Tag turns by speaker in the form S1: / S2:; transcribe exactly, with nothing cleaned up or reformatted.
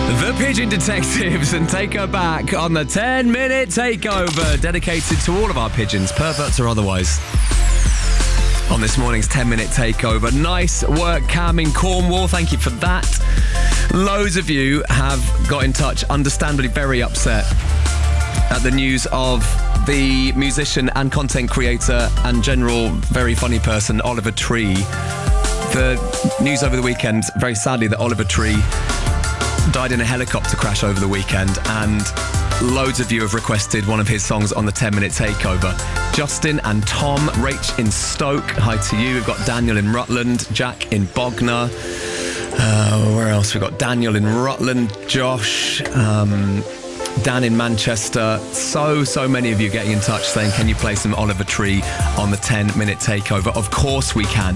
S1: The Pigeon Detectives and Take Her Back on the ten minute Takeover, dedicated to all of our pigeons, perverts or otherwise. On this morning's ten minute Takeover. Nice work, Cam in Cornwall. Thank you for that. Loads of you have got in touch, understandably very upset at the news of the musician and content creator and general very funny person, Oliver Tree. The news over the weekend, very sadly, that Oliver Tree died in a helicopter crash over the weekend, and loads of you have requested one of his songs on the ten minute Takeover. Justin and Tom, Rach in Stoke, hi to you. We've got Daniel in Rutland, Jack in Bognor. Uh, where else? We've got Daniel in Rutland, Josh, um, Dan in Manchester. So, so many of you getting in touch saying, can you play some Oliver Tree on the ten minute Takeover? Of course we can.